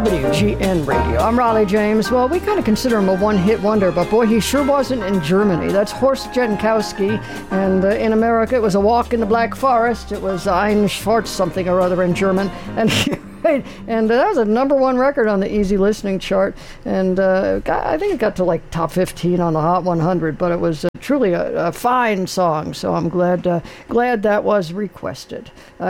WGN Radio. I'm Raleigh James. Well, we kind of consider him a one-hit wonder, but boy, he sure wasn't in Germany. That's Horst Jankowski, and in America it was A Walk in the Black Forest. It was Ein Schwarz something or other in German, and and that was a #1 record on the easy listening chart, and I think it got to like top 15 on the Hot 100, but it was truly a fine song, so I'm glad that was requested.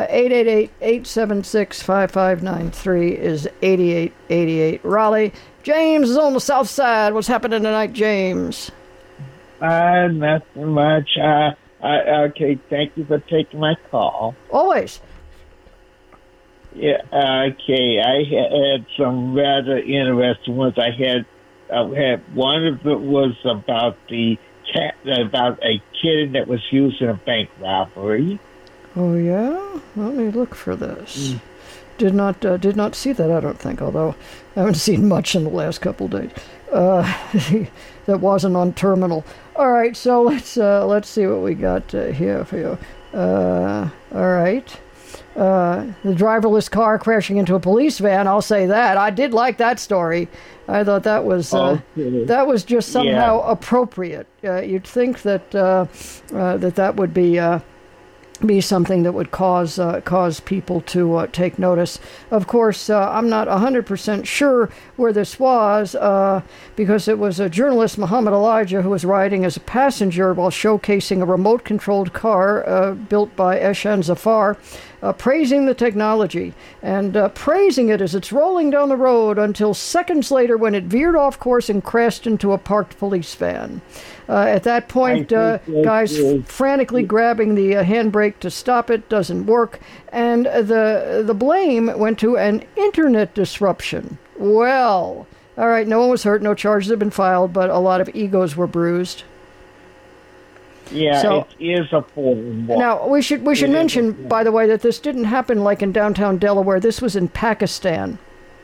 888-876-5593 is 8888 Raleigh. James is on the south side. What's happening tonight, James? Nothing much. Okay, thank you for taking my call. Always. Yeah, okay. I had some rather interesting ones. I had one of it was about a kid that was used in a bank robbery. Oh yeah, let me look for this. Did not see that, I don't think. Although I haven't seen much in the last couple of days. That wasn't on Terminal. All right, so let's see what we got here for you. All right. The driverless car crashing into a police van. I'll say that. I did like that story. I thought that was just somehow appropriate. You'd think that that would be something that would cause people to take notice. Of course, I'm not 100% sure where this was because it was a journalist, Muhammad Elijah, who was riding as a passenger while showcasing a remote-controlled car built by Eshan Zafar, praising the technology and praising it as it's rolling down the road until seconds later when it veered off course and crashed into a parked police van. At that point, guys frantically grabbing the handbrake to stop it doesn't work, and the blame went to an internet disruption. Well, all right, no one was hurt, no charges have been filed, but a lot of egos were bruised. Yeah, so, it is a 4-in-1. Now, we should mention, by the way, that this didn't happen like in downtown Delaware. This was in Pakistan.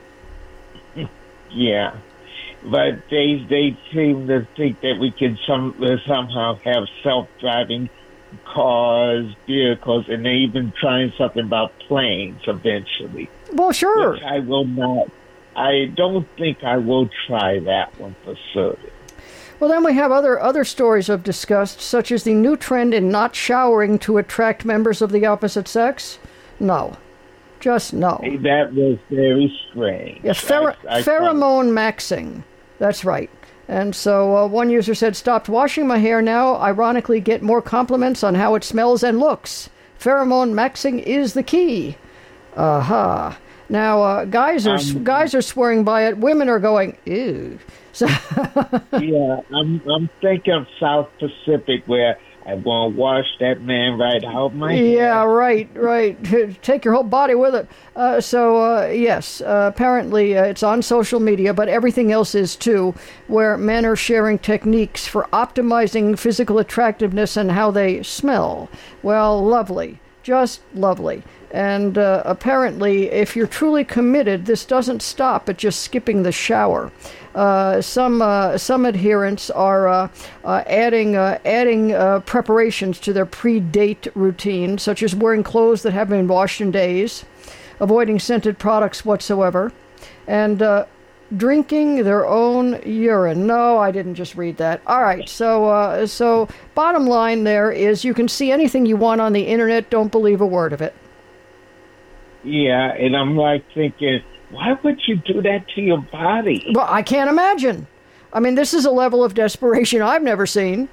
Yeah, but they seem to think that we can somehow have self-driving cars, vehicles, and they're even trying something about planes eventually. Well, sure. Which I will not. I don't think I will try that one for certain. Well, then we have other stories of disgust, such as the new trend in not showering to attract members of the opposite sex. No. Just no. That was very strange. Yeah, pheromone maxing. That's right. And so one user said, stopped washing my hair now, ironically get more compliments on how it smells and looks. Pheromone maxing is the key. Aha. Now, guys are swearing by it. Women are going, ew. So yeah, I'm thinking of South Pacific where I want to wash that man right out my hair. Yeah, right. Take your whole body with it. Yes, apparently it's on social media, but everything else is too, where men are sharing techniques for optimizing physical attractiveness and how they smell. Well, lovely. Just lovely. And apparently, if you're truly committed, this doesn't stop at just skipping the shower. Some adherents are adding preparations to their pre-date routine, such as wearing clothes that haven't been washed in days, avoiding scented products whatsoever, and drinking their own urine. No, I didn't just read that. All right, so bottom line there is you can see anything you want on the internet. Don't believe a word of it. Yeah, and I'm like thinking, why would you do that to your body? Well, I can't imagine. I mean, this is a level of desperation I've never seen.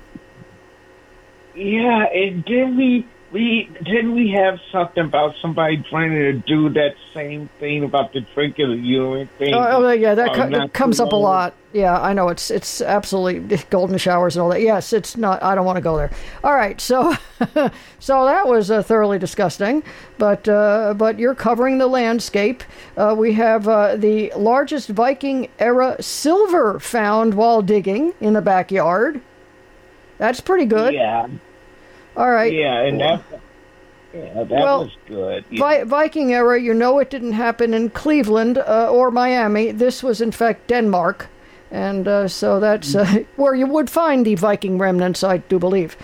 Yeah, and didn't we have something about somebody trying to do that same thing about the drinking the urine thing? Oh yeah, that comes up a lot. Yeah, I know it's absolutely golden showers and all that. Yes, it's not. I don't want to go there. All right, so that was thoroughly disgusting. But you're covering the landscape. We have the largest Viking era silver found while digging in the backyard. That's pretty good. Yeah. All right. Yeah, and that was good. Viking era, it didn't happen in Cleveland or Miami. This was, in fact, Denmark. And so that's where you would find the Viking remnants, I do believe.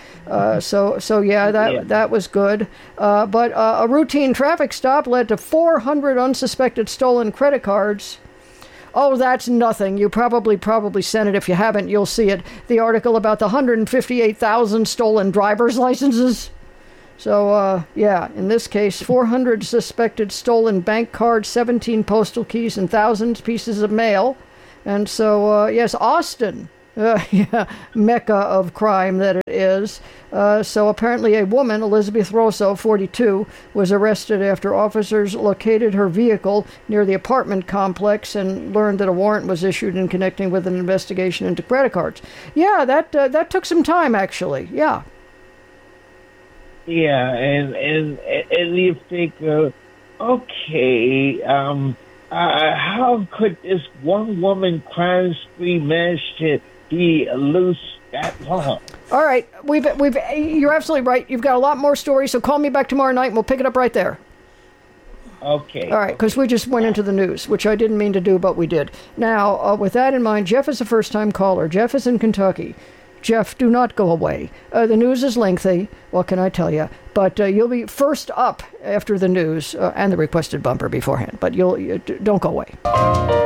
That was good. But a routine traffic stop led to 400 unsuspected stolen credit cards. Oh, that's nothing. You probably sent it. If you haven't, you'll see it. The article about the 158,000 stolen driver's licenses. So, yeah, in this case, 400 suspected stolen bank cards, 17 postal keys, and thousands pieces of mail. And so, yes, Austin, yeah, mecca of crime that it is. So apparently a woman, Elizabeth Rosso, 42, was arrested after officers located her vehicle near the apartment complex and learned that a warrant was issued in connecting with an investigation into credit cards. Yeah, that took some time, actually. Yeah. Yeah, and you think, okay, how could this one woman crime spree manage to be loose that long? All right, you're absolutely right. You've got a lot more stories, so call me back tomorrow night and we'll pick it up right there. Okay. All right, because we just went into the news, which I didn't mean to do, but we did. Now, with that in mind, Jeff is a first-time caller. Jeff is in Kentucky. Jeff, do not go away. The news is lengthy. What can I tell you? But you'll be first up after the news and the requested bumper beforehand. But don't go away.